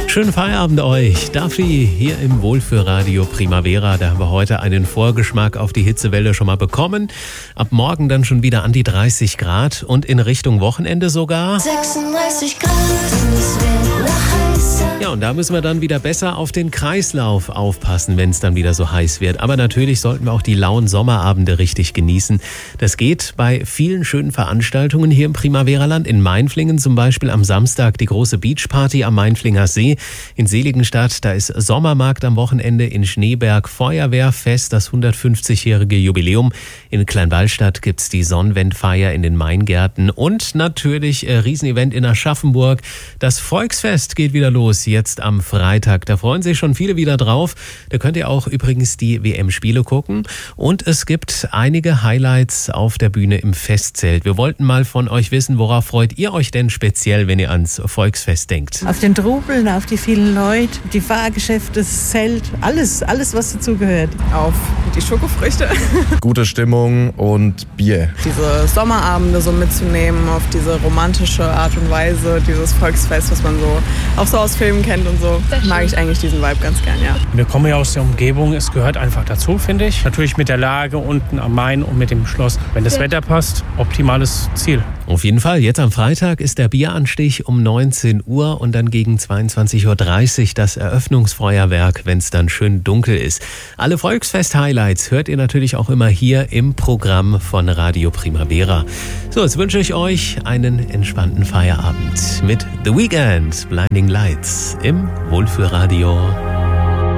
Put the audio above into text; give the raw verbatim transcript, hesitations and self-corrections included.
Schönen Feierabend euch. Daffy hier im Wohlfühlradio Primavera. Da haben wir heute einen Vorgeschmack auf die Hitzewelle schon mal bekommen. Ab morgen dann schon wieder an die dreißig Grad und in Richtung Wochenende sogar sechsunddreißig Grad und es wird noch heißer. Ja, und da müssen wir dann wieder besser auf den Kreislauf aufpassen, wenn es dann wieder so heiß wird. Aber natürlich sollten wir auch die lauen Sommerabende richtig genießen. Das geht bei vielen schönen Veranstaltungen hier im Primaveraland. In Mainflingen zum Beispiel am Samstag die große Beachparty am Mainflinger See. In Seligenstadt, da ist Sommermarkt am Wochenende. In Schneeberg Feuerwehrfest, das hundertfünfzigjährige Jubiläum. In Kleinwallstadt gibt's die Sonnenwendfeier in den Maingärten. Und natürlich äh, Riesenevent in Aschaffenburg. Das Volksfest geht wieder los, jetzt am Freitag. Da freuen sich schon viele wieder drauf. Da könnt ihr auch übrigens die W M-Spiele gucken. Und es gibt einige Highlights auf der Bühne im Festzelt. Wir wollten mal von euch wissen, worauf freut ihr euch denn speziell, wenn ihr ans Volksfest denkt? Auf den Trubeln, auf die vielen Leute, die Fahrgeschäfte, das Zelt, alles, alles was dazugehört. Auf die Schokofrüchte. Gute Stimmung und Bier. Diese Sommerabende so mitzunehmen, auf diese romantische Art und Weise, dieses Volksfest, was man so auch so aus Filmen kennt und so, mag ich eigentlich diesen Vibe ganz gern, ja. Wir kommen ja aus der Umgebung, es gehört einfach dazu, finde ich. Natürlich mit der Lage unten am Main und mit dem Schloss. Wenn das Wetter passt, optimales Ziel. Auf jeden Fall, jetzt am Freitag ist der Bieranstich um neunzehn Uhr und dann gegen zweiundzwanzig Uhr dreißig das Eröffnungsfeuerwerk, wenn es dann schön dunkel ist. Alle Volksfest-Highlights hört ihr natürlich auch immer hier im Programm von Radio Primavera. So, jetzt wünsche ich euch einen entspannten Feierabend mit The Weeknd, Blinding Lights im Wohlfühlradio.